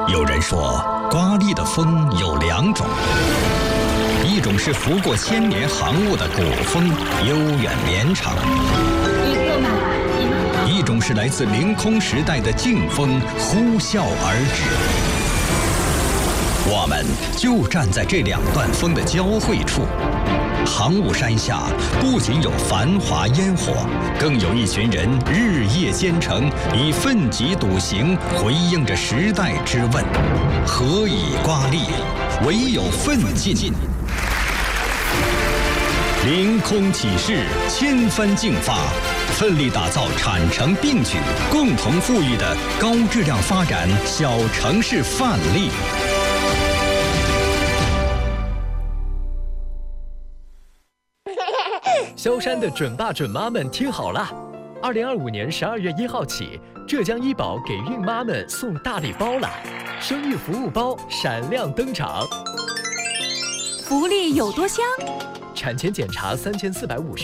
有人说，刮力的风有2种，一种是拂过千年航雾的古风，悠远绵长；一种是来自凌空时代的劲风，呼啸而至。我们就站在这2段风的交汇处。航雾山下不仅有繁华烟火，更有一群人日夜兼程，以奋楫笃行回应着时代之问：何以刮力？唯有奋进。凌空起势，千帆竞发，奋力打造产城并举、共同富裕的高质量发展小城市范例。 萧山的准爸准妈们听好了，2025年12月1号起，浙江医保给孕妈们送大礼包了，生育服务包闪亮登场。 福利有多香？ 产前检查3450